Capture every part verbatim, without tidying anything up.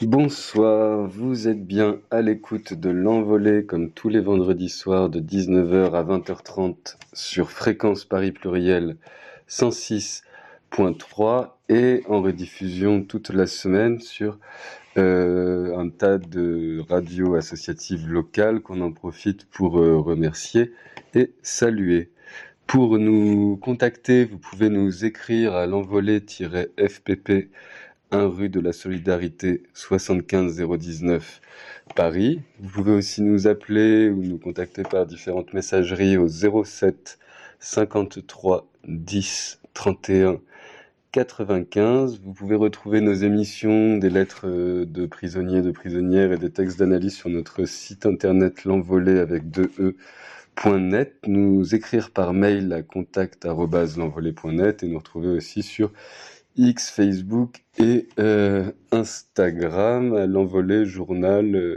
Bonsoir, vous êtes bien à l'écoute de l'Envolée comme tous les vendredis soirs de dix-neuf heures à vingt heures trente sur Fréquence Paris Pluriel cent six point trois et en rediffusion toute la semaine sur euh, un tas de radios associatives locales qu'on en profite pour euh, remercier et saluer. Pour nous contacter, vous pouvez nous écrire à l'envolée-f p p un rue de la Solidarité soixante-quinze zéro dix-neuf Paris. Vous pouvez aussi nous appeler ou nous contacter par différentes messageries au zéro sept cinquante-trois dix trente et un quatre-vingt-quinze. Vous pouvez retrouver nos émissions, des lettres de prisonniers et de prisonnières et des textes d'analyse sur notre site internet l'envolée avec deux e point net, nous écrire par mail à contact arobase l'envolée point net et nous retrouver aussi sur X, Facebook et euh, Instagram, à l'envolée journal euh,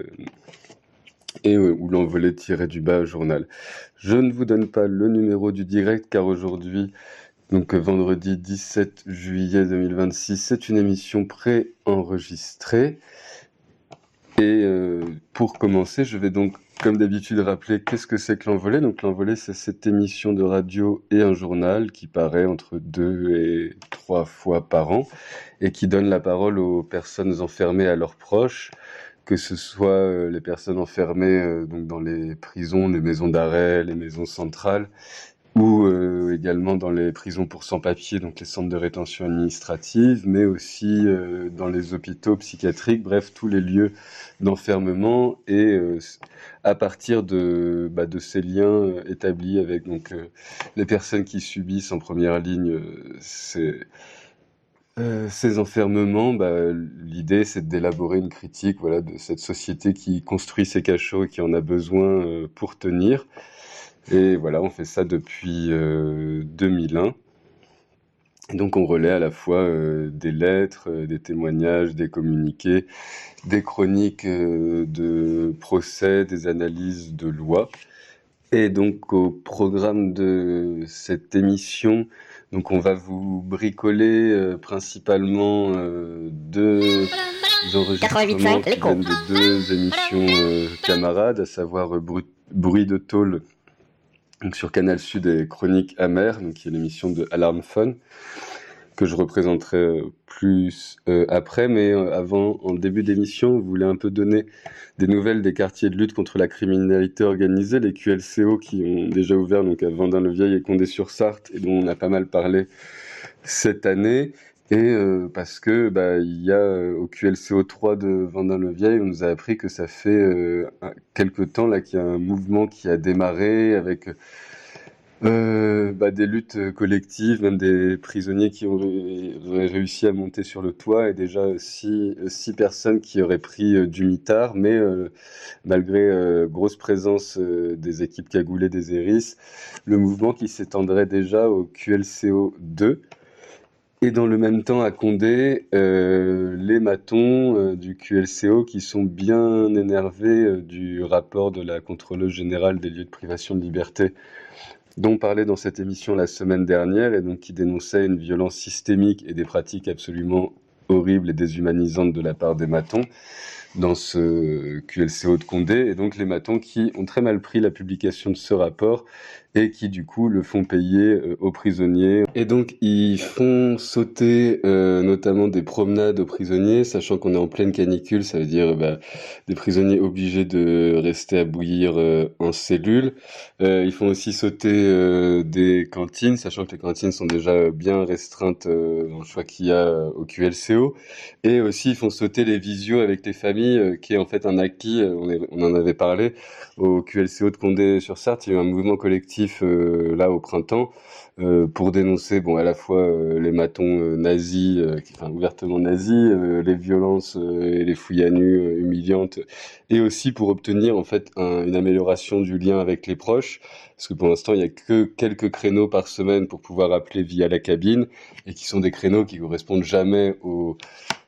et euh, ou l'envolée-du-bas journal. Je ne vous donne pas le numéro du direct car aujourd'hui, donc vendredi dix-sept juillet deux mille vingt-six, c'est une émission pré-enregistrée. Et euh, pour commencer, je vais donc, comme d'habitude, rappeler qu'est-ce que c'est que l'Envolée. Donc l'Envolée, c'est cette émission de radio et un journal qui paraît entre deux et trois fois par an et qui donne la parole aux personnes enfermées à leurs proches, que ce soit euh, les personnes enfermées euh, donc dans les prisons, les maisons d'arrêt, les maisons centrales, ou euh, également dans les prisons pour sans-papiers, donc les centres de rétention administrative, mais aussi euh, dans les hôpitaux psychiatriques, bref, tous les lieux d'enfermement, et euh, à partir de, bah, de ces liens euh, établis avec donc, euh, les personnes qui subissent en première ligne euh, ces, euh, ces enfermements, bah, l'idée c'est d'élaborer une critique voilà, de cette société qui construit ces cachots et qui en a besoin euh, pour tenir. Et voilà, on fait ça depuis euh, deux mille un. Et donc on relaie à la fois euh, des lettres, euh, des témoignages, des communiqués, des chroniques euh, de procès, des analyses de lois. Et donc au programme de cette émission, donc on va vous bricoler euh, principalement euh, deux enregistrements qui viennent de deux émissions euh, camarades, à savoir euh, Bru- Bruit de tôle, donc sur Canal Sud, et Chroniques amères, donc qui est l'émission de Alarm Fun, que je représenterai plus euh, après, mais euh, avant, en début d'émission, vous voulez un peu donner des nouvelles des quartiers de lutte contre la criminalité organisée, les Q L C O qui ont déjà ouvert donc à Vendin-le-Vieil et Condé-sur-Sarthe, et dont on a pas mal parlé cette année. Et euh, parce que bah il y a euh, au Q L C O trois de Vendin-le-Vieil, on nous a appris que ça fait euh, quelque temps là qu'il y a un mouvement qui a démarré avec euh, bah, des luttes collectives, même des prisonniers qui auraient réussi à monter sur le toit, et déjà six, six personnes qui auraient pris euh, du mitard, mais euh, malgré euh, grosse présence euh, des équipes cagoulées des E R I S, le mouvement qui s'étendrait déjà au Q L C O deux. Et dans le même temps, à Condé, euh, les matons euh, du Q L C O qui sont bien énervés euh, du rapport de la contrôleuse générale des lieux de privation de liberté dont on parlait dans cette émission la semaine dernière, et donc qui dénonçait une violence systémique et des pratiques absolument horribles et déshumanisantes de la part des matons dans ce Q L C O de Condé, et donc les matons qui ont très mal pris la publication de ce rapport et qui du coup le font payer euh, aux prisonniers. Et donc ils font sauter euh, notamment des promenades aux prisonniers, sachant qu'on est en pleine canicule, ça veut dire bah, des prisonniers obligés de rester à bouillir euh, en cellule. Euh, ils font aussi sauter euh, des cantines, sachant que les cantines sont déjà bien restreintes euh, dans le choix qu'il y a euh, au Q L C O. Et aussi ils font sauter les visios avec les familles, euh, qui est en fait un acquis, euh, on, est, on en avait parlé, au Q L C O de Condé-sur-Sarthe. Il y a eu un mouvement collectif euh, là au printemps euh, pour dénoncer bon à la fois euh, les matons euh, nazis, euh, enfin ouvertement nazis, euh, les violences euh, et les fouilles à nu euh, humiliantes, et aussi pour obtenir en fait un, une amélioration du lien avec les proches, parce que pour l'instant il y a que quelques créneaux par semaine pour pouvoir appeler via la cabine, et qui sont des créneaux qui correspondent jamais au au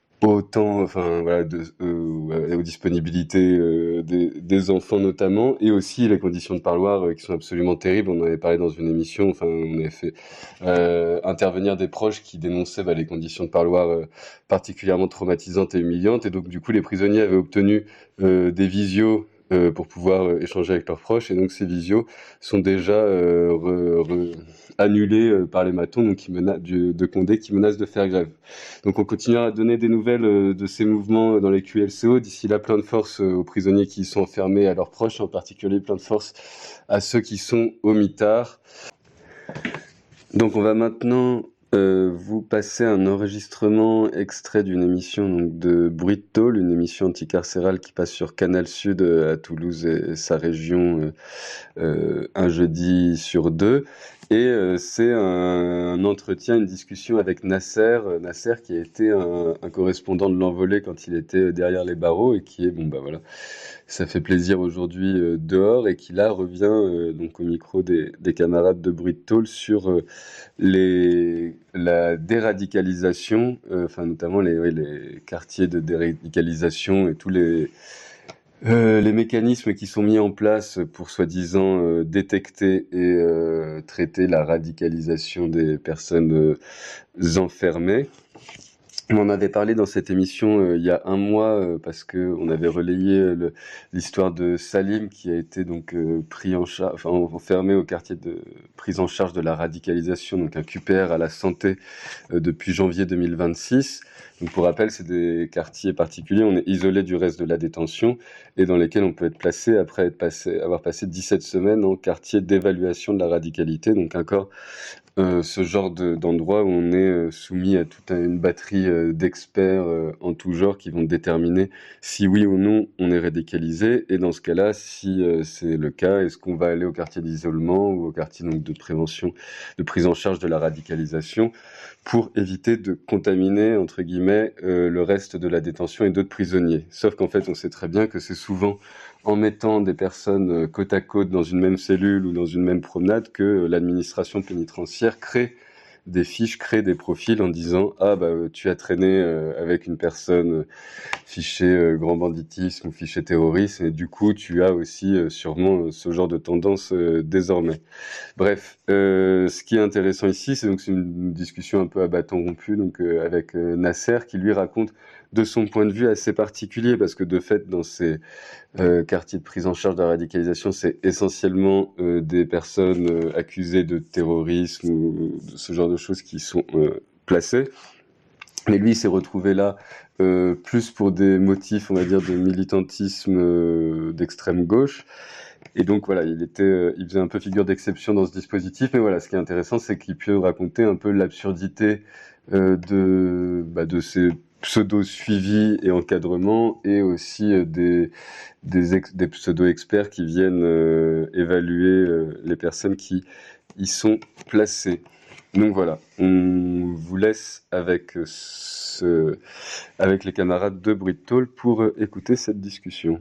autant, enfin voilà, de, euh, aux disponibilités euh, des, des enfants notamment, et aussi les conditions de parloir euh, qui sont absolument terribles. On en avait parlé dans une émission, enfin on avait fait euh, intervenir des proches qui dénonçaient bah, les conditions de parloir euh, particulièrement traumatisantes et humiliantes, et donc du coup les prisonniers avaient obtenu euh, des visios euh, pour pouvoir euh, échanger avec leurs proches, et donc ces visios sont déjà euh, re, re, annulés euh, par les matons donc qui mena- du, de Condé qui menacent de faire grève. Donc on continuera à donner des nouvelles euh, de ces mouvements dans les Q L C O. D'ici là, plein de force euh, aux prisonniers qui sont enfermés, à leurs proches, en particulier plein de force à ceux qui sont au mitard. Donc on va maintenant euh, vous passer un enregistrement extrait d'une émission donc, de Bruit de Tôle, une émission anticarcérale qui passe sur Canal Sud euh, à Toulouse et, et sa région euh, euh, un jeudi sur deux. Et euh, c'est un, un entretien, une discussion avec Nasser, euh, Nasser qui a été un, un correspondant de l'Envolée quand il était derrière les barreaux et qui est, bon bah voilà, ça fait plaisir aujourd'hui euh, dehors et qui là revient euh, donc au micro des, des camarades de Bruit de Tôle sur euh, les, la déradicalisation, euh, enfin notamment les, oui, les quartiers de déradicalisation et tous les Euh, les mécanismes qui sont mis en place pour soi-disant euh, détecter et euh, traiter la radicalisation des personnes euh, enfermées. On en avait parlé dans cette émission euh, il y a un mois euh, parce que on avait relayé euh, le, l'histoire de Salim qui a été donc euh, pris en charge, enfin enfermé au quartier de prise en charge de la radicalisation, donc un Q P R à la santé euh, depuis janvier deux mille vingt-six. Donc pour rappel, c'est des quartiers particuliers, on est isolé du reste de la détention et dans lesquels on peut être placé après être passé, avoir passé dix-sept semaines en quartier d'évaluation de la radicalité, donc encore euh, ce genre de, d'endroit où on est euh, soumis à toute une batterie euh, d'experts euh, en tout genre qui vont déterminer si oui ou non on est radicalisé, et dans ce cas-là, si euh, c'est le cas, est-ce qu'on va aller au quartier d'isolement ou au quartier donc de prévention, de prise en charge de la radicalisation, pour éviter de contaminer, entre guillemets, euh, le reste de la détention et d'autres prisonniers. Sauf qu'en fait, on sait très bien que c'est souvent en mettant des personnes euh, côte à côte dans une même cellule ou dans une même promenade que euh, l'administration pénitentiaire crée des fiches, crée des profils en disant « Ah, bah, tu as traîné euh, avec une personne euh, fichée euh, grand banditisme ou fichée terrorisme, et du coup, tu as aussi euh, sûrement euh, ce genre de tendance euh, désormais. » Bref, euh, ce qui est intéressant ici, c'est donc c'est une discussion un peu à bâton rompu, donc euh, avec euh, Nasser, qui lui raconte de son point de vue assez particulier, parce que de fait, dans ces euh, quartiers de prise en charge de la radicalisation, c'est essentiellement euh, des personnes euh, accusées de terrorisme ou de ce genre de choses qui sont euh, placées. Mais lui, il s'est retrouvé là euh, plus pour des motifs, on va dire, de militantisme euh, d'extrême gauche. Et donc voilà, il était, euh, il faisait un peu figure d'exception dans ce dispositif. Mais voilà, ce qui est intéressant, c'est qu'il peut raconter un peu l'absurdité euh, de, bah, de ces pseudo-suivis et encadrements, et aussi euh, des, des, ex, des pseudo-experts qui viennent euh, évaluer euh, les personnes qui y sont placées. Donc voilà, on vous laisse avec, ce, avec les camarades de Bruit de Tôle pour euh, écouter cette discussion.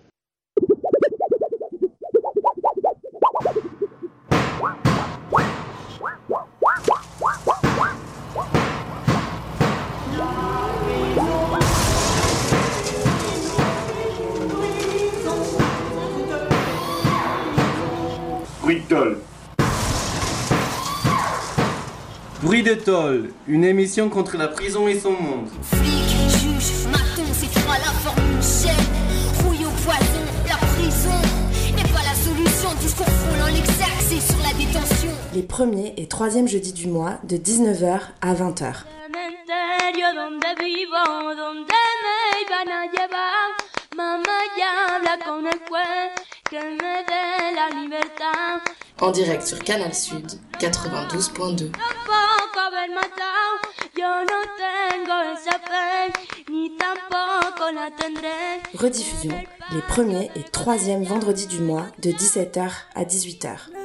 Bruit de Tôle. Bruit de Tôle, une émission contre la prison et son monde. Flic, juge, maton, c'est trois la formule chaîne. Rouille au poison, la prison n'est pas la solution. Discours frôlant l'exergue, c'est sur la détention. Les premiers et troisième jeudis du mois de dix-neuf heures à vingt heures. En direct sur Canal Sud, quatre-vingt-douze point deux. Rediffusion les premiers et troisième vendredis du mois de dix-sept heures à dix-huit heures.